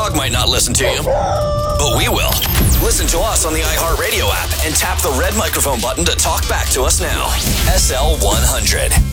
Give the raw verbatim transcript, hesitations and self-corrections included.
dog might not listen to you, but we will. Listen to us on the iHeartRadio app and tap the red microphone button to talk back to us now. S L one hundred.